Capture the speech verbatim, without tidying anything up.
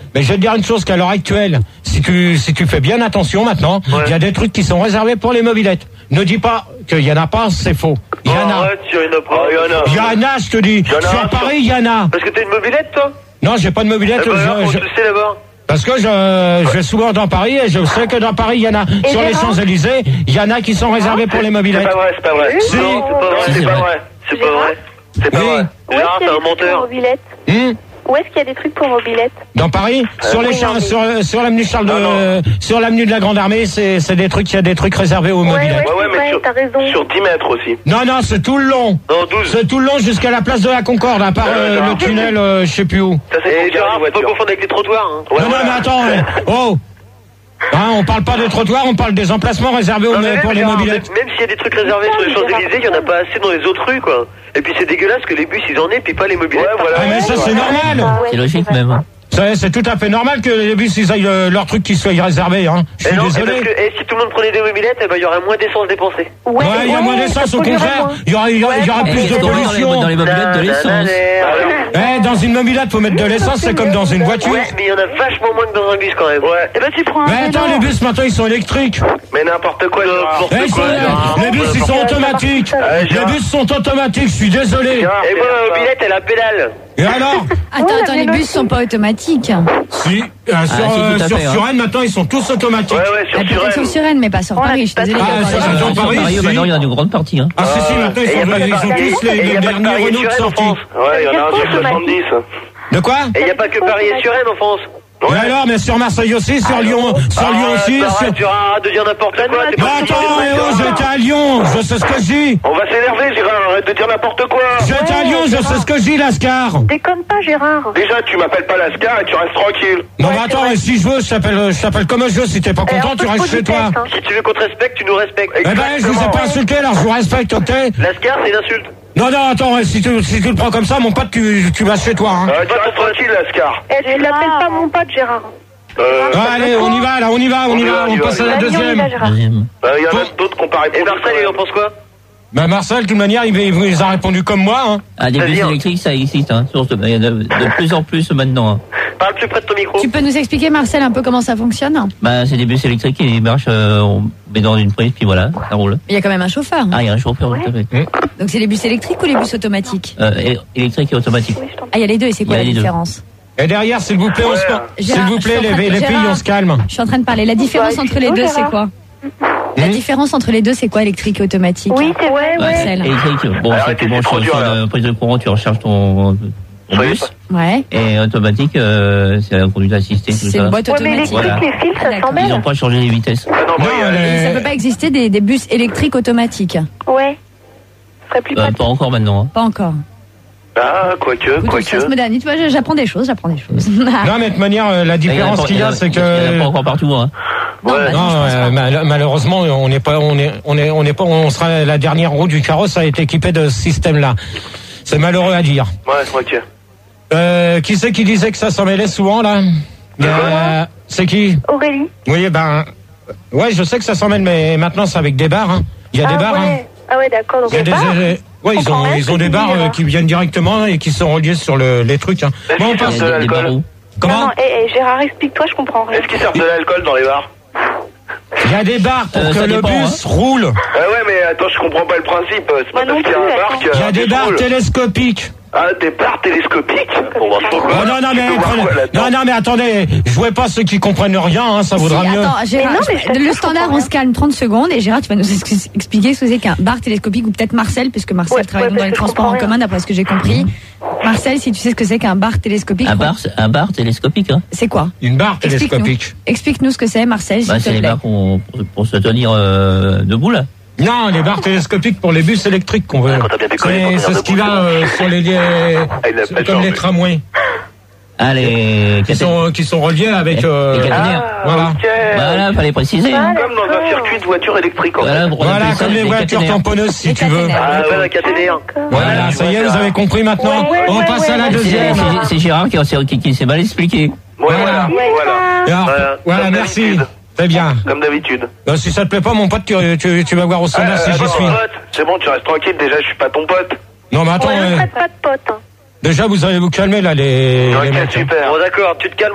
Mais je vais te dire une chose, qu'à l'heure actuelle, si tu si tu fais bien attention maintenant, il ouais. y a des trucs qui sont réservés pour les mobylettes. Ne dis pas qu'il y en a pas, c'est faux. Il y en a. Arrête, il y en a pas. Il y en a. Il y en a, je te dis. Sur Paris, il y en a. Parce que t'as une mobylette, toi? Non, j'ai pas de mobylette. Eh ben, je, alors, je... tu le sais d'abord. Parce que je, je vais souvent dans Paris et je sais que dans Paris, il y en a. Et sur les Champs-Élysées, il y en a qui sont réservés pour les mobylettes. C'est pas vrai, c'est pas vrai. Si. Non, c'est pas vrai, c'est pas vrai. C'est pas vrai. C'est pas vrai. Gérard, t'es un menteur. Hum Où est-ce qu'il y a des trucs pour mobylettes? Dans Paris, euh, sur les oui, champs, mais... sur sur l'avenue Charles de, euh, sur l'avenue de la Grande Armée, c'est c'est des trucs, il y a des trucs réservés aux ouais, mobylettes. Ouais, ouais, mais ouais, sur, t'as raison. Sur dix mètres aussi. Non, non, c'est tout le long. Non, douze. C'est tout le long jusqu'à la place de la Concorde, à part euh, le tunnel, euh, je sais plus où. Ça, c'est Gérard, faut pas confondre avec les trottoirs. Hein. Ouais, non, ouais, non, mais attends, ouais. oh. Hein, on parle pas des trottoirs, on parle des emplacements réservés non, aux, pour les mobylettes. Même, même s'il y a des trucs réservés sur les Champs-Élysées, il y en a pas assez dans les autres rues, quoi. Et puis c'est dégueulasse que les bus ils en aient, puis pas les mobylettes. Ouais, voilà. Ah, mais ça c'est normal. C'est logique même. C'est, c'est tout à fait normal que les bus ils aillent euh, leur truc qui soit réservé. Hein. Je suis non, désolé. Parce que, et si tout le monde prenait des mobylettes, eh ben il y aurait moins d'essence dépensée. Ouais, il ouais, y a moins d'essence au contraire. Il y aura, il y aura, il y aura plus de pollution. Dans les mobylettes de l'essence. Eh, dans une mobilette, faut mettre de l'essence, c'est comme dans une voiture. Ouais, mais il y en a vachement moins que dans un bus quand même. Ouais. Et ben tu prends un. Mais attends, les bus maintenant ils sont électriques. Mais n'importe quoi, n'importe eh, quoi. Sont, les bus ils sont automatiques. Les bus sont automatiques, je suis désolé. Et moi, ma mobilette, elle a pédale. Et alors? Attends, attends, les bus sont pas automatiques. Si, euh, ah, sur, si, euh, sur fait, Suresnes, hein. Maintenant, ils sont tous automatiques. Ouais, ouais, sur ah, peut-être sur Suresnes, mais pas sur Paris, je suis désolée. Ah, sur, sur, sur Paris, Paris, si. maintenant, il y en a une grande partie, hein. Ah, si, si, maintenant, ils sont, ils sont tous les, les derniers Renault de sortie. Ouais, il y en a un sur soixante-dix. De quoi? Et il n'y a pas que Paris et Suresnes en France. Ouais. Et alors, mais sur Marseille aussi, sur Lyon, sur ah, Lyon aussi. Bah, sur... Tu arrêtes de dire n'importe quoi. Mais attends, eh oh, j'étais à Lyon, je sais ce que je dis. On va s'énerver, Gérard, arrête de dire n'importe quoi. J'étais à Lyon, je sais ce que je dis, Lascar. Déconne pas, Gérard. Déjà, tu m'appelles pas Lascar et tu restes tranquille. Non, mais attends, si je veux, je t'appelle, je t'appelle comme je veux. Si t'es pas content, tu restes chez toi. Si tu veux qu'on te respecte, tu nous respectes. Eh ben, je vous ai pas insulté, alors je vous respecte, ok? Lascar, c'est une insulte. Non, non, attends, si tu, si tu le prends comme ça, mon pote, tu, tu vas chez toi, hein. Euh, tu restes tranquille, Lascar. Eh, tu l'appelles pas mon pote, Gérard. Euh, ah, allez, on y va, là, on y va, on, on y va, va, on, on passe va, à la deuxième. Il euh, y en a d'autres qui ont pas répondu. Et Marcel, il en pense quoi? Bah, Marcel, de toute manière, il, il, il a répondu comme moi, hein. Ah, des bus électriques, ça existe, hein. Il y en a de, de plus en plus maintenant, hein. Parle plus près de ton micro. Tu peux nous expliquer, Marcel, un peu comment ça fonctionne? Bah, c'est des bus électriques qui marchent, euh, on met dans une prise, puis voilà, ça roule. Il y a quand même un chauffeur. Hein. Ah, il y a un chauffeur, ouais. Tout à fait. Mmh. Donc, c'est les bus électriques ou les bus automatiques? Euh, électrique et automatique. Ah, il y a les deux, et c'est quoi la différence? Et derrière, s'il vous plaît, on se... s'il vous plaît, les, les filles, on se calme. Je suis en train de parler. La différence entre les deux, c'est quoi? La différence entre les deux, c'est quoi, électrique et automatique? Oui, c'est vrai, ouais. Marcel. Électrique, bon, c'est que bon, sur une prise de courant, tu recharges ton, ton bus. Ouais. Et automatique, euh, c'est la conduite assistée, tout ça. C'est une boîte automatique. Ouais, mais électrique, voilà. Les fils, ça s'emmêle. Ils n'ont pas changé les vitesses. Ah, non, non, les... Ça peut pas exister des, des bus électriques automatiques? Ouais. Ce serait plus euh, pas encore maintenant. Hein. Pas encore. Ah, quoique, quoique. Ça se modernise, tu vois, j'apprends des choses, j'apprends des choses. Non, mais de toute manière, la différence qu'il y a, c'est que. Il n'y en a pas encore partout, hein. Non, ouais, non euh, mal, malheureusement, on n'est pas, on est, on est, on n'est pas, on sera la dernière roue du carrosse a été équipée de ce système-là. C'est malheureux à dire. Ouais, ok. Euh, qui c'est qui disait que ça s'en mêlait souvent là? Euh, c'est qui? Aurélie. Oui, ben, ouais, je sais que ça s'en mêle, mais maintenant c'est avec des bars. Hein. Il y a ah, des bars. Ouais. Hein. Ah ouais, d'accord. Donc il y a des, euh, ouais, ils ont, ils ont des bars euh, qui viennent directement et qui sont reliés sur le, les trucs. Hein. Bon, on passe de l'alcool. Comment? Non, non, hey, hey, Gérard, explique-toi, je comprends rien. Est-ce qu'ils servent de l'alcool dans les bars? Il y a des bars pour euh, que le dépend, bus hein. roule. Ah ouais, mais attends, je comprends pas le principe. C'est pas parce qu'il y a un bar que. Il y a des bars télescopiques. Ah, des barres télescopiques. Bon, bah, oh, non, non, mais, prenez, non, non, mais attendez, jouez pas ceux qui comprennent rien, hein, ça vaudra si, mieux. Attends, Gérard, non, mais le standard, on se calme trente secondes et Gérard, tu vas nous expliquer ce que c'est qu'un bar télescopique ou peut-être Marcel, puisque Marcel ouais, travaille ouais, dans les transports en commun, d'après ce que j'ai compris. Marcel, si tu sais ce que c'est qu'un bar télescopique. Un bar, un bar télescopique, hein. C'est quoi? Une barre télescopique. Explique-nous, Explique-nous ce que c'est, Marcel, s'il bah, te plaît. C'est les barres pour, pour, pour se tenir euh, debout, là. Non, les barres télescopiques pour les bus électriques qu'on veut. C'est, c'est ce qui va euh, sur les, les ah, comme les tramways. Ah, les qui sont qui sont reliés avec euh, les caténaires. Ah, voilà. Okay. Voilà, fallait préciser. Ah, comme dans un circuit de voiture électrique. En voilà, fait. voilà comme les voitures tamponneuses, si tu veux. Ah, ouais, la caténaire. Voilà, ça y est, vous avez compris maintenant. Ouais, ouais, on ouais, passe ouais, à la ouais, deuxième. C'est, c'est, c'est Gérard qui, qui, qui s'est mal expliqué. Voilà, voilà. Voilà, voilà, voilà merci. Très bien. Comme d'habitude. Ben, si ça te plaît pas, mon pote, tu, tu, tu vas voir au standard ah, si j'y suis. Pote, c'est bon, tu restes tranquille. Déjà, je suis pas ton pote. Non, mais attends. Ouais, euh, pas de pote. Hein. Déjà, vous allez vous calmer là, les. Ok, les mecs, super. Bon, d'accord, tu te calmes.